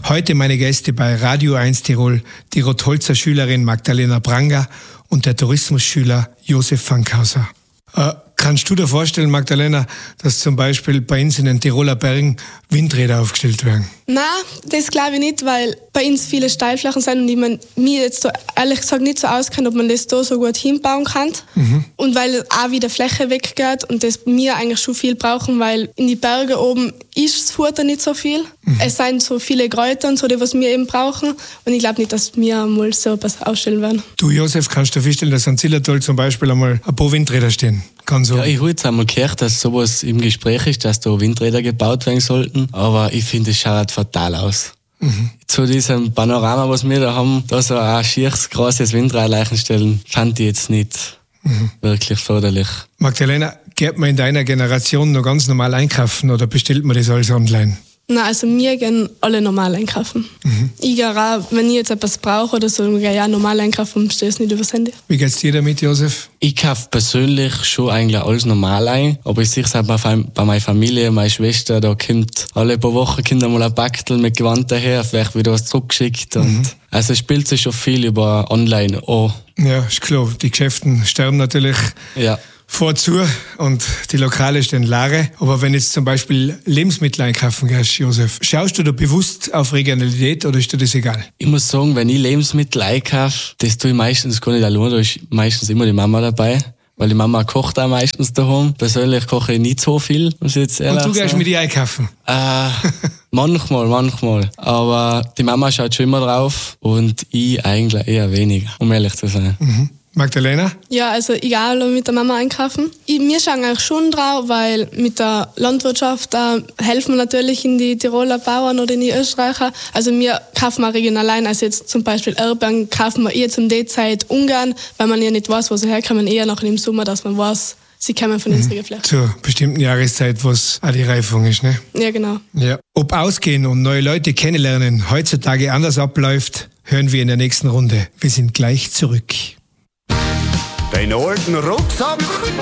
Heute meine Gäste bei Radio 1 Tirol, die Rotholzer Schülerin Magdalena Pranger und der Tourismusschüler Josef Fankhauser. Kannst du dir vorstellen, Magdalena, dass zum Beispiel bei uns in den Tiroler Bergen Windräder aufgestellt werden? Nein, das glaube ich nicht, weil bei uns viele Steilflächen sind und ich mir jetzt so, ehrlich gesagt nicht so auskenne, ob man das da so gut hinbauen kann. Und weil auch wieder Fläche weggeht und das wir eigentlich schon viel brauchen, weil in die Berge oben ist das Futter nicht so viel. Es sind so viele Kräuter und so, die was wir eben brauchen. Und ich glaube nicht, dass wir mal so etwas ausstellen werden. Du, Josef, kannst du dir vorstellen, dass an Zillertal zum Beispiel einmal ein paar Windräder stehen? Ja, ich habe jetzt einmal gehört, dass sowas im Gespräch ist, dass da Windräder gebaut werden sollten. Aber ich finde, es schaut fatal aus. Zu diesem Panorama, was wir da haben, da so ein schieres, grosses Windrad stellen, fand ich jetzt nicht wirklich förderlich. Magdalena, geht man in deiner Generation noch ganz normal einkaufen oder bestellt man das alles online? Nein, also wir gehen alle normal einkaufen. Ich gehe auch, wenn ich jetzt etwas brauche oder so, gehe ich auch normal einkaufen und bestelle es nicht übers Handy. Wie geht's dir damit, Josef? Ich kaufe persönlich schon eigentlich alles normal ein, aber ich sehe es auch bei meiner Familie, meine Schwester, da kommt alle paar Wochen mal ein Backel mit Gewand daher, vielleicht wieder was zurückgeschickt. Und also es spielt sich schon viel über online an. Ja, ist klar, die Geschäfte sterben natürlich. Ja. Vorzu und die Lokale stehen leer. Aber wenn jetzt zum Beispiel Lebensmittel einkaufen gehst, Josef, schaust du da bewusst auf Regionalität oder ist dir das egal? Ich muss sagen, wenn ich Lebensmittel einkaufe, das tue ich meistens gar nicht allein, da ist meistens immer die Mama dabei. Weil die Mama kocht auch meistens daheim. Persönlich koche ich nicht so viel, muss ich jetzt ehrlich sagen. Und du gehst mit ihr einkaufen? Manchmal. Aber die Mama schaut schon immer drauf und ich eigentlich eher weniger, um ehrlich zu sein. Magdalena? Ja, also ich gehe auch mit der Mama einkaufen. Wir schauen eigentlich schon drauf, weil mit der Landwirtschaft helfen wir natürlich in die Tiroler Bauern oder in die Österreicher. Also wir kaufen auch regional ein. Also jetzt zum Beispiel Erdbeeren kaufen wir eher zum Zeit ungern, weil man ja nicht weiß, wo sie herkommen. Eher noch im Sommer, dass man weiß, sie kommen von unserer Fläche. Zur bestimmten Jahreszeit, wo es auch die Reifung ist, ne? Ja, genau. Ja. Ob Ausgehen und neue Leute kennenlernen heutzutage anders abläuft, hören wir in der nächsten Runde. Wir sind gleich zurück. Den alten Rucksack